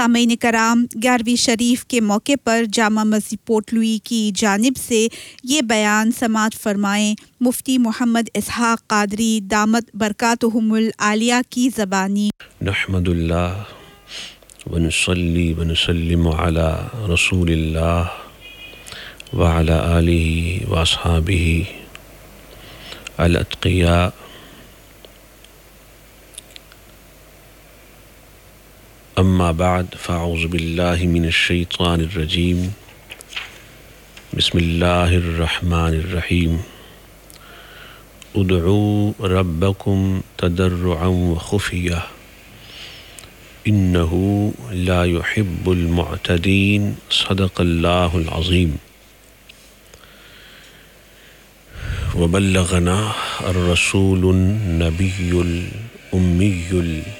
سامعین کرام، 11ویں شریف کے موقع پر جامع مسجد پورٹ لوئی کی جانب سے یہ بیان سماعت فرمائیں مفتی محمد اسحاق قادری دامت برکاتہم العالیہ کی زبانی۔ نحمد اللہ ونصلی ونسلم علی رسول اللہ وعلی آلہ واصحابہ الاتقیاء۔ اما بعد فاعوذ باللہ من الشیطان الرجیم، بسم اللہ الرحمن الرحیم۔ ادعوا ربکم تضرعا وخفیہ انہ لا يحب المعتدین، صدق اللہ العظیم۔ وبلغنا الرسول النبی الأمی